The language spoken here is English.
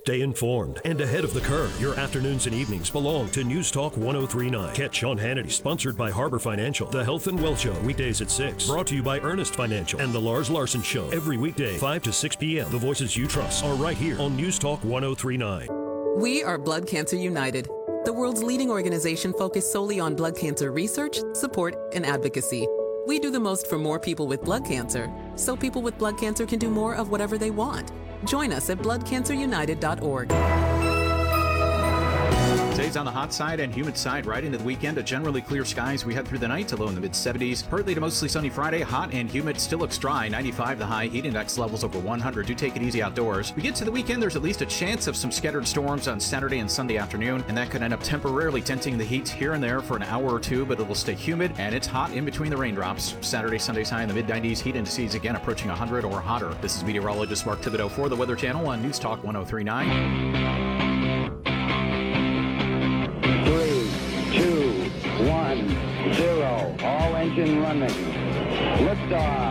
Stay informed and ahead of the curve. Your afternoons and evenings belong to News Talk 1039. Catch Sean Hannity, sponsored by Harbor Financial. The Health and Wealth Show, weekdays at 6. Brought to you by Ernest Financial. And the Lars Larson Show, every weekday, 5 to 6 p.m. The voices you trust are right here on News Talk 1039. We are Blood Cancer United, the world's leading organization focused solely on blood cancer research, support, and advocacy. We do the most for more people with blood cancer, so people with blood cancer can do more of whatever they want. Join us at bloodcancerunited.org. Today's on the hot side and humid side right into the weekend. A generally clear skies we head through the night to low in the mid-70s. Partly to mostly sunny Friday. Hot and humid. Still looks dry. 95 the high. Heat index levels over 100. Do take it easy outdoors. We get to the weekend, there's at least a chance of some scattered storms on Saturday and Sunday afternoon, and that could end up temporarily denting the heat here and there for an hour or two, but it will stay humid, and it's hot in between the raindrops. Saturday, Sunday's high in the mid-90s. Heat indices again approaching 100 or hotter. This is meteorologist Mark Thibodeau for the Weather Channel on News Talk 1039. 3, 2, 1, 0. All engine running. Liftoff.